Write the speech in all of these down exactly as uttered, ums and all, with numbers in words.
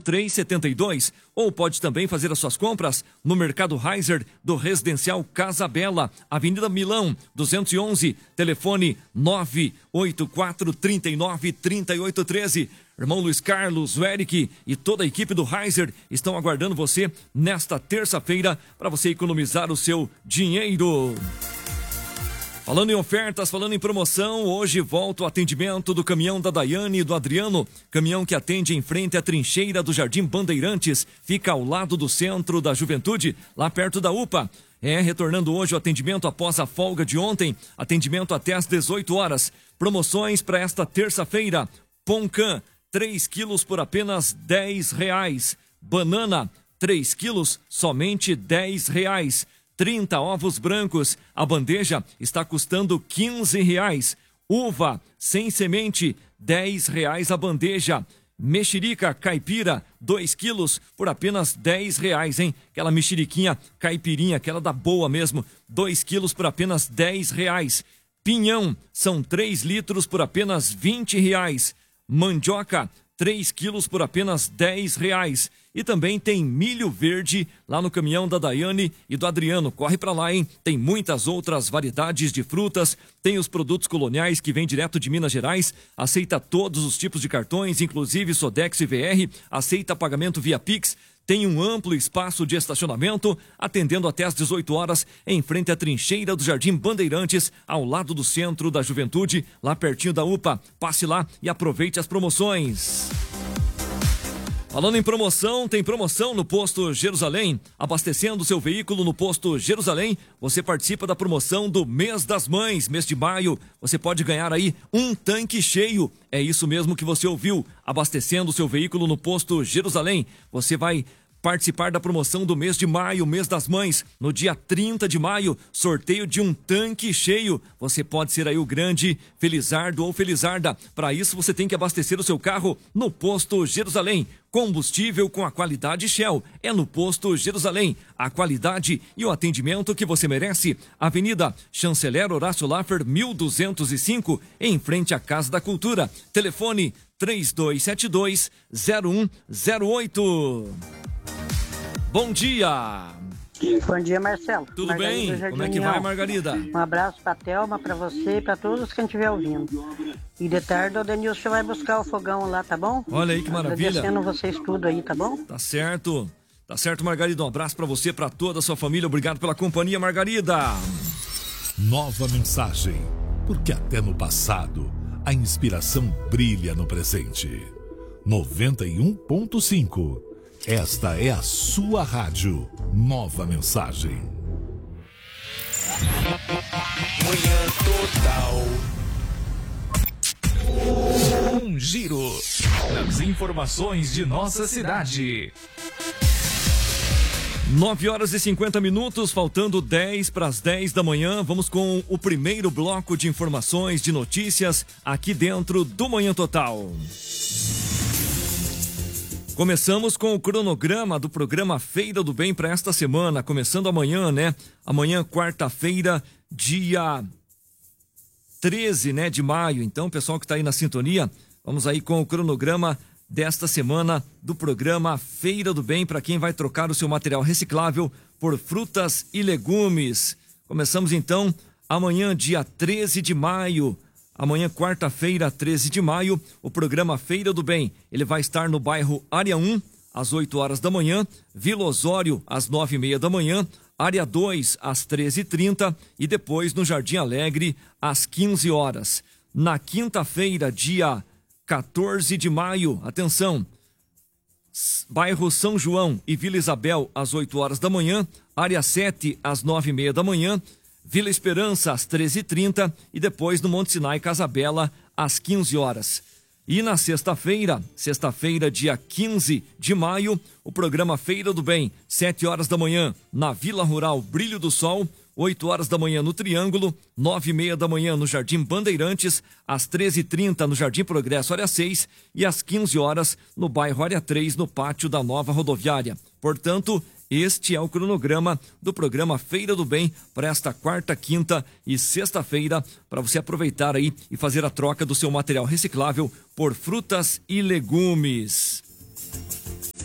três setenta e dois. Ou pode também fazer as suas compras no Mercado Heiser do Residencial Casa Bela, Avenida Milão, duzentos e onze, telefone nove oito quatro, três nove, três oito um três. Irmão Luiz Carlos, o Eric e toda a equipe do Heiser estão aguardando você nesta terça-feira para você economizar o seu dinheiro. Falando em ofertas, falando em promoção, hoje volta o atendimento do caminhão da Daiane e do Adriano, caminhão que atende em frente à trincheira do Jardim Bandeirantes, fica ao lado do Centro da Juventude, lá perto da U P A. É, retornando hoje o atendimento após a folga de ontem, atendimento até às dezoito horas. Promoções para esta terça-feira: Poncan, três quilos por apenas dez reais. Banana, três quilos, somente dez reais. trinta ovos brancos, a bandeja está custando quinze reais. Uva sem semente, dez reais a bandeja. Mexerica caipira, dois quilos por apenas dez reais, hein? Aquela mexeriquinha caipirinha, aquela da boa mesmo, dois quilos por apenas dez reais. Pinhão, são três litros por apenas vinte reais. Mandioca, três quilos por apenas dez reais. E também tem milho verde lá no caminhão da Daiane e do Adriano. Corre pra lá, hein? Tem muitas outras variedades de frutas. Tem os produtos coloniais que vêm direto de Minas Gerais. Aceita todos os tipos de cartões, inclusive Sodex e V R. Aceita pagamento via Pix. Tem um amplo espaço de estacionamento, atendendo até às dezoito horas, em frente à trincheira do Jardim Bandeirantes, ao lado do Centro da Juventude, lá pertinho da U P A. Passe lá e aproveite as promoções. Falando em promoção, tem promoção no Posto Jerusalém. Abastecendo seu veículo no Posto Jerusalém, você participa da promoção do Mês das Mães, mês de maio. Você pode ganhar aí um tanque cheio. É isso mesmo que você ouviu. Abastecendo seu veículo no Posto Jerusalém, você vai participar da promoção do mês de maio, mês das mães. No dia trinta de maio, sorteio de um tanque cheio. Você pode ser aí o grande felizardo ou felizarda. Para isso, você tem que abastecer o seu carro no Posto Jerusalém. Combustível com a qualidade Shell. É no Posto Jerusalém. A qualidade e o atendimento que você merece. Avenida Chanceler Horácio Laffer, mil duzentos e cinco, em frente à Casa da Cultura. Telefone três dois sete dois, zero um zero oito. Bom dia! Bom dia, Marcelo. Tudo Margarida bem? Como é que vai, Margarida? Um abraço pra Thelma, pra você e pra todos que estiver ouvindo. E de tarde o Denilson vai buscar o fogão lá, tá bom? Olha aí que maravilha. Agradecendo vocês tudo aí, tá bom? Tá certo. Tá certo, Margarida. Um abraço pra você, pra toda a sua família. Obrigado pela companhia, Margarida. Nova mensagem. Porque até no passado, a inspiração brilha no presente. noventa e um ponto cinco. Esta é a sua rádio. Nova mensagem. Manhã Total. Um giro nas informações de nossa cidade. nove horas e cinquenta minutos, faltando dez para as dez da manhã. Vamos com o primeiro bloco de informações, de notícias, aqui dentro do Manhã Total. Começamos com o cronograma do programa Feira do Bem para esta semana, começando amanhã, né? Amanhã, quarta-feira, dia treze, né, de maio. Então, pessoal que está aí na sintonia, vamos aí com o cronograma desta semana do programa Feira do Bem para quem vai trocar o seu material reciclável por frutas e legumes. Começamos então amanhã, dia treze de maio. Amanhã, quarta-feira, treze de maio, o programa Feira do Bem. Ele vai estar no bairro Área um, às oito horas da manhã, Vila Osório, às nove e meia da manhã, Área dois, às treze e trinta e depois no Jardim Alegre, às quinze horas. Na quinta-feira, dia quatorze de maio, atenção, bairro São João e Vila Isabel, às oito horas da manhã, Área sete, às nove e meia da manhã, Vila Esperança, às treze e trinta e depois no Monte Sinai, Casa Bela, às quinze horas. E na sexta-feira, sexta-feira, dia quinze de maio, o programa Feira do Bem, sete horas da manhã, na Vila Rural Brilho do Sol, oito horas da manhã no Triângulo, nove e meia da manhã no Jardim Bandeirantes, às treze e trinta no Jardim Progresso, área seis, e às quinze horas no bairro Área três, no pátio da nova rodoviária. Portanto, este é o cronograma do programa Feira do Bem para esta quarta, quinta e sexta-feira, para você aproveitar aí e fazer a troca do seu material reciclável por frutas e legumes.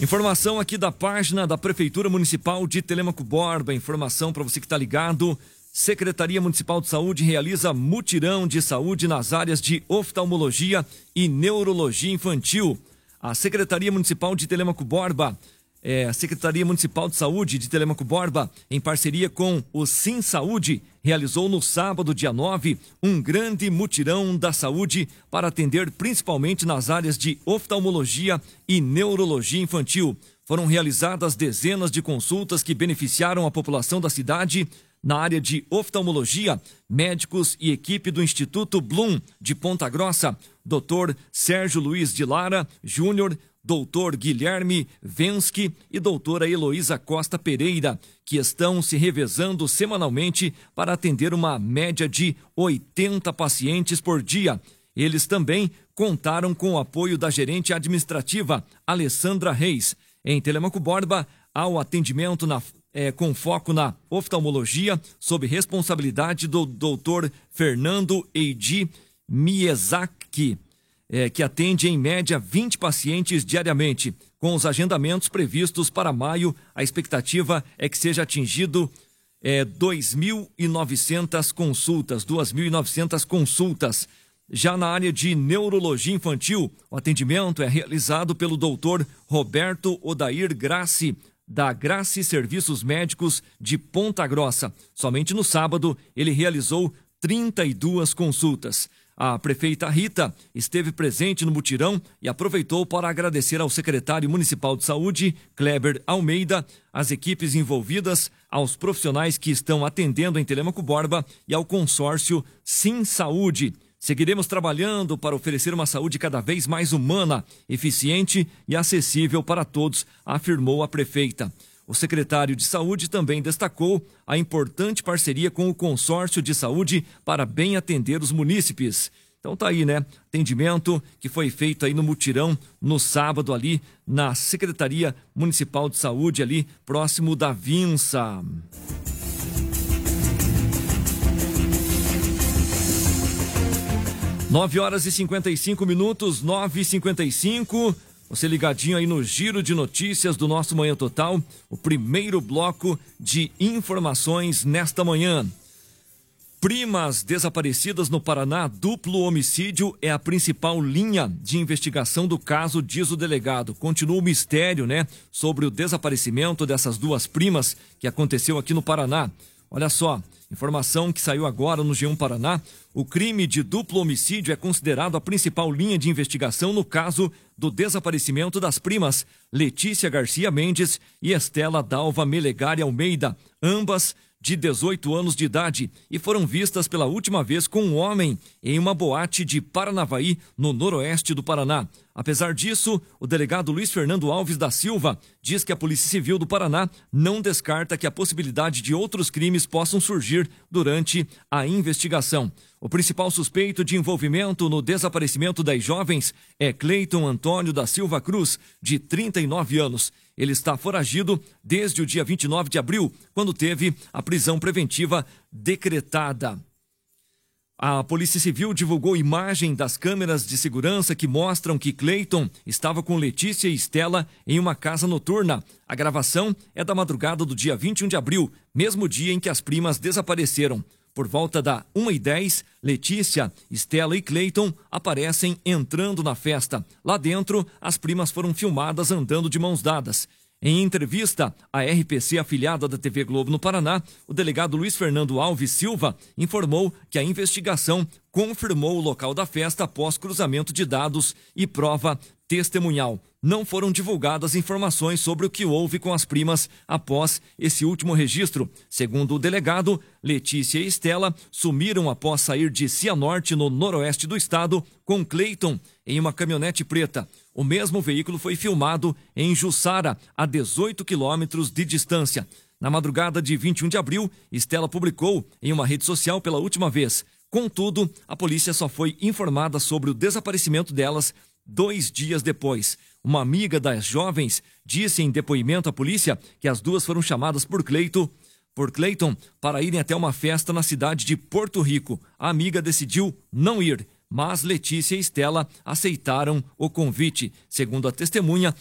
Informação aqui da página da Prefeitura Municipal de Telêmaco Borba. Informação para você que está ligado. Secretaria Municipal de Saúde realiza mutirão de saúde nas áreas de oftalmologia e neurologia infantil. A Secretaria Municipal de Telêmaco Borba, é, a Secretaria Municipal de Saúde de Telêmaco Borba, em parceria com o Sim Saúde, realizou no sábado, dia nove, um grande mutirão da saúde para atender principalmente nas áreas de oftalmologia e neurologia infantil. Foram realizadas dezenas de consultas que beneficiaram a população da cidade. Na área de oftalmologia, médicos e equipe do Instituto Blum de Ponta Grossa, doutor Sérgio Luiz de Lara Júnior, doutor Guilherme Vensky e doutora Heloísa Costa Pereira, que estão se revezando semanalmente para atender uma média de oitenta pacientes por dia. Eles também contaram com o apoio da gerente administrativa Alessandra Reis. Em Telêmaco Borba, há o atendimento na É, com foco na oftalmologia, sob responsabilidade do doutor Fernando Eiji Miyazaki, é, que atende em média vinte pacientes diariamente. Com os agendamentos previstos para maio, a expectativa é que seja atingido é, dois mil e novecentas consultas, duas mil e novecentas consultas. Já na área de neurologia infantil, o atendimento é realizado pelo doutor Roberto Odair Grassi, da Grace Serviços Médicos de Ponta Grossa. Somente no sábado, ele realizou trinta e duas consultas. A prefeita Rita esteve presente no mutirão e aproveitou para agradecer ao secretário municipal de saúde, Kleber Almeida, às equipes envolvidas, aos profissionais que estão atendendo em Telêmaco Borba e ao consórcio Sim Saúde. Seguiremos trabalhando para oferecer uma saúde cada vez mais humana, eficiente e acessível para todos, afirmou a prefeita. O secretário de Saúde também destacou a importante parceria com o Consórcio de Saúde para bem atender os munícipes. Então tá aí, né? Atendimento que foi feito aí no mutirão no sábado ali na Secretaria Municipal de Saúde ali próximo da Vinça. nove horas e cinquenta e cinco minutos, nove e cinquenta e cinco. Você ligadinho aí no giro de notícias do nosso Manhã Total, o primeiro bloco de informações nesta manhã. Primas desaparecidas no Paraná, duplo homicídio é a principal linha de investigação do caso, diz o delegado. Continua o mistério, né, sobre o desaparecimento dessas duas primas que aconteceu aqui no Paraná. Olha só, informação que saiu agora no G um Paraná. O crime de duplo homicídio é considerado a principal linha de investigação no caso do desaparecimento das primas Letícia Garcia Mendes e Estela Dalva Melegari Almeida, ambas de dezoito anos de idade, e foram vistas pela última vez com um homem em uma boate de Paranavaí, no noroeste do Paraná. Apesar disso, o delegado Luiz Fernando Alves da Silva diz que a Polícia Civil do Paraná não descarta que a possibilidade de outros crimes possam surgir durante a investigação. O principal suspeito de envolvimento no desaparecimento das jovens é Cleiton Antônio da Silva Cruz, de trinta e nove anos. Ele está foragido desde o dia vinte e nove de abril, quando teve a prisão preventiva decretada. A Polícia Civil divulgou imagem das câmeras de segurança que mostram que Cleiton estava com Letícia e Estela em uma casa noturna. A gravação é da madrugada do dia vinte e um de abril, mesmo dia em que as primas desapareceram. Por volta da uma e dez, Letícia, Estela e Cleiton aparecem entrando na festa. Lá dentro, as primas foram filmadas andando de mãos dadas. Em entrevista à R P C afiliada da T V Globo no Paraná, o delegado Luiz Fernando Alves Silva informou que a investigação confirmou o local da festa após cruzamento de dados e prova testemunhal. Não foram divulgadas informações sobre o que houve com as primas após esse último registro. Segundo o delegado, Letícia e Estela sumiram após sair de Cianorte, no noroeste do estado, com Cleiton em uma caminhonete preta. O mesmo veículo foi filmado em Jussara, a dezoito quilômetros de distância. Na madrugada de vinte e um de abril, Estela publicou em uma rede social pela última vez. Contudo, a polícia só foi informada sobre o desaparecimento delas dois dias depois. Uma amiga das jovens disse em depoimento à polícia que as duas foram chamadas por Cleiton, por Cleiton para irem até uma festa na cidade de Porto Rico. A amiga decidiu não ir, mas Letícia e Estela aceitaram o convite. Segundo a testemunha,